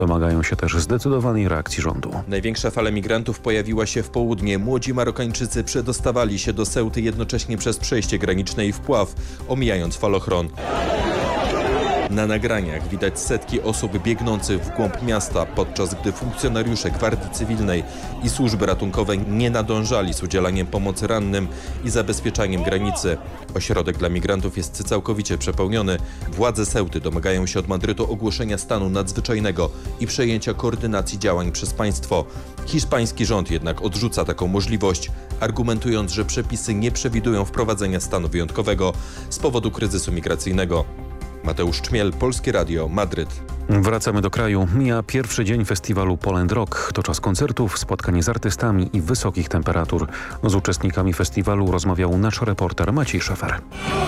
Domagają się też zdecydowanej reakcji rządu. Największa fala migrantów pojawiła się w południe. Młodzi Marokańczycy przedostawali się do Ceuty jednocześnie przez przejście graniczne i wpław, omijając falochron. Na nagraniach widać setki osób biegnących w głąb miasta, podczas gdy funkcjonariusze Gwardii Cywilnej i służby ratunkowe nie nadążali z udzielaniem pomocy rannym i zabezpieczaniem granicy. Ośrodek dla migrantów jest całkowicie przepełniony. Władze Ceuty domagają się od Madrytu ogłoszenia stanu nadzwyczajnego i przejęcia koordynacji działań przez państwo. Hiszpański rząd jednak odrzuca taką możliwość, argumentując, że przepisy nie przewidują wprowadzenia stanu wyjątkowego z powodu kryzysu migracyjnego. Mateusz Czmiel, Polskie Radio, Madryt. Wracamy do kraju. Mija pierwszy dzień festiwalu Poland Rock. To czas koncertów, spotkań z artystami i wysokich temperatur. Z uczestnikami festiwalu rozmawiał nasz reporter Maciej Szefer.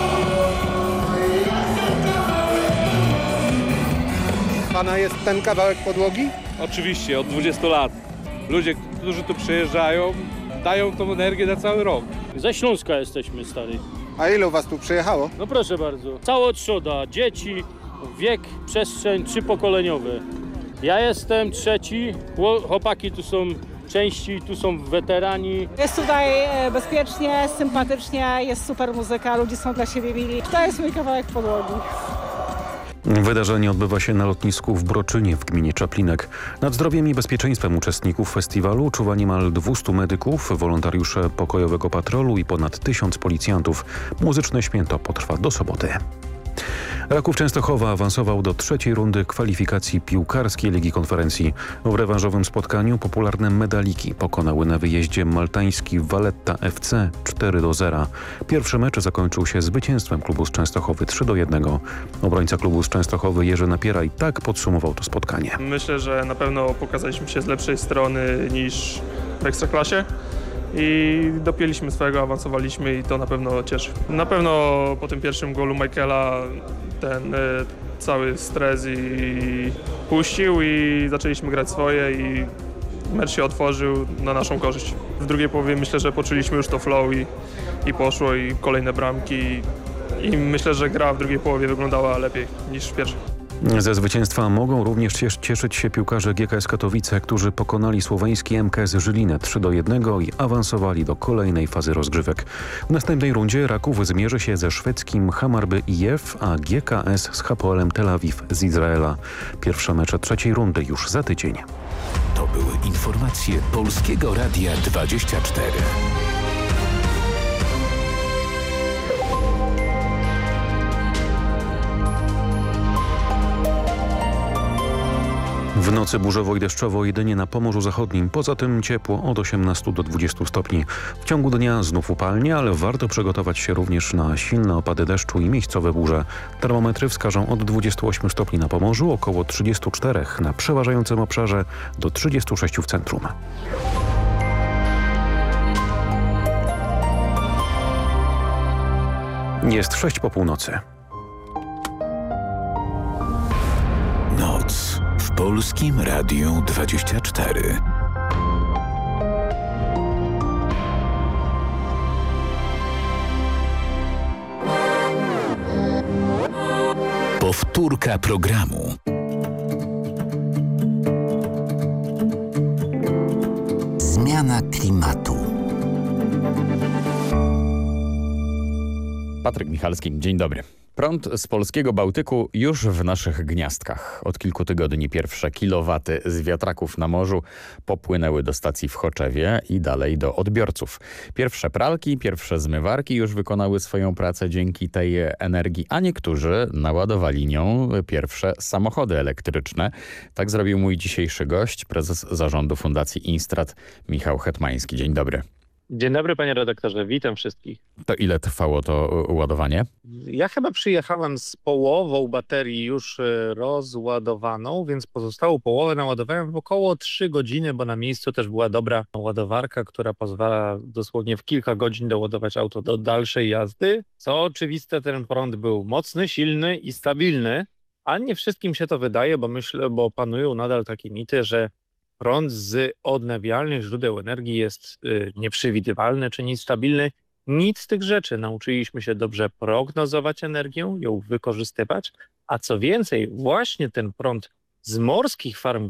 Pana jest ten kawałek podłogi? Oczywiście, od 20 lat. Ludzie, którzy tu przyjeżdżają, dają tą energię na cały rok. Ze Śląska jesteśmy, stary. A ilu was tu przyjechało? No proszę bardzo. Cała trzoda, dzieci, wiek, przestrzeń trzypokoleniowy. Ja jestem trzeci, chłopaki tu są części, tu są weterani. Jest tutaj bezpiecznie, sympatycznie, jest super muzyka, ludzie są dla siebie mili. To jest mój kawałek podłogi. Wydarzenie odbywa się na lotnisku w Broczynie w gminie Czaplinek. Nad zdrowiem i bezpieczeństwem uczestników festiwalu czuwa niemal 200 medyków, wolontariusze pokojowego patrolu i ponad 1000 policjantów. Muzyczne święto potrwa do soboty. Raków Częstochowa awansował do trzeciej rundy kwalifikacji piłkarskiej Ligi Konferencji. W rewanżowym spotkaniu popularne Medaliki pokonały na wyjeździe maltański Valletta FC 4-0. Pierwszy mecz zakończył się zwycięstwem klubu z Częstochowy 3-1. Obrońca klubu z Częstochowy Jerzy Napiera i tak podsumował to spotkanie. Myślę, że na pewno pokazaliśmy się z lepszej strony niż w Ekstraklasie. I dopięliśmy swego, awansowaliśmy i to na pewno cieszy. Na pewno po tym pierwszym golu Michaela ten cały stres i puścił i zaczęliśmy grać swoje i mecz się otworzył na naszą korzyść. W drugiej połowie myślę, że poczuliśmy już to flow i poszło i kolejne bramki i myślę, że gra w drugiej połowie wyglądała lepiej niż w pierwszej. Ze zwycięstwa mogą również cieszyć się piłkarze GKS Katowice, którzy pokonali słoweński MKS Żylinę 3-1 i awansowali do kolejnej fazy rozgrywek. W następnej rundzie Raków zmierzy się ze szwedzkim Hammarby IF, a GKS z Hapoelem Tel Awiw z Izraela. Pierwsze mecze trzeciej rundy już za tydzień. To były informacje Polskiego Radia 24. W nocy burzowo i deszczowo jedynie na Pomorzu Zachodnim, poza tym ciepło od 18 do 20 stopni. W ciągu dnia znów upalnie, ale warto przygotować się również na silne opady deszczu i miejscowe burze. Termometry wskażą od 28 stopni na Pomorzu, około 34 na przeważającym obszarze, do 36 w centrum. Jest 6 po północy. Noc w Polskim Radiu 24. Powtórka programu. Zmiana klimatu. Patryk Michalski, dzień dobry. Prąd z polskiego Bałtyku już w naszych gniazdkach. Od kilku tygodni pierwsze kilowaty z wiatraków na morzu popłynęły do stacji w Choczewie i dalej do odbiorców. Pierwsze pralki, pierwsze zmywarki już wykonały swoją pracę dzięki tej energii, a niektórzy naładowali nią pierwsze samochody elektryczne. Tak zrobił mój dzisiejszy gość, prezes zarządu Fundacji Instrat, Michał Hetmański. Dzień dobry. Dzień dobry panie redaktorze, witam wszystkich. To ile trwało to ładowanie? Ja chyba przyjechałem z połową baterii już rozładowaną, więc pozostałą połowę naładowałem w około 3 godziny, bo na miejscu też była dobra ładowarka, która pozwala dosłownie w kilka godzin doładować auto do dalszej jazdy. Co oczywiste, ten prąd był mocny, silny i stabilny, ale nie wszystkim się to wydaje, bo panują nadal takie mity, że prąd z odnawialnych źródeł energii jest nieprzewidywalny czy niestabilny. Nic z tych rzeczy. Nauczyliśmy się dobrze prognozować energię, ją wykorzystywać, a co więcej, właśnie ten prąd z morskich farm